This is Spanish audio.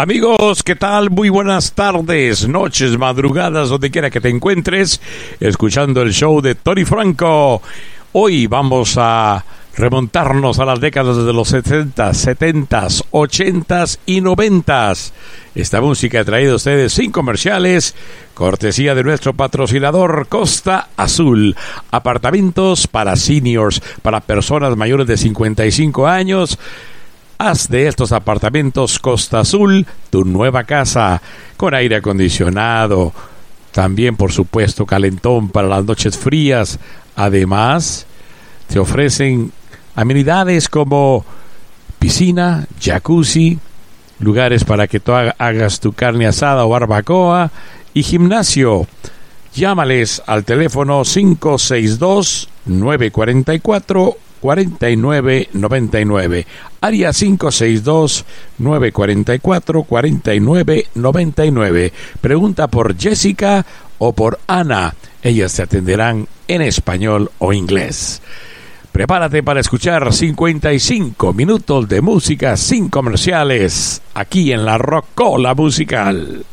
Amigos, ¿qué tal? Muy buenas tardes, noches, madrugadas, donde quiera que te encuentres, escuchando el show de Tony Franco. Hoy vamos a remontarnos a las décadas de los 60, 70s, 80s y 90s. Esta música ha traído a ustedes sin comerciales, cortesía de nuestro patrocinador Costa Azul. Apartamentos para seniors, para personas mayores de 55 años. Haz de estos apartamentos Costa Azul tu nueva casa, con aire acondicionado, también por supuesto calentón para las noches frías. Además, te ofrecen amenidades como piscina, jacuzzi, lugares para que tú hagas tu carne asada o barbacoa y gimnasio. Llámales al teléfono 562-944-4999, área 562-944-4999. Pregunta por Jessica o por Ana. Ellas te atenderán en español o inglés. Prepárate para escuchar 55 minutos de música sin comerciales aquí en la Rockola Musical.